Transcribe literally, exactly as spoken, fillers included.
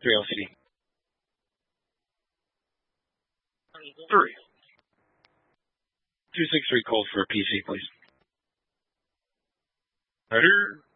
three L C D. Three. two six three cold for a P C, please. Right here.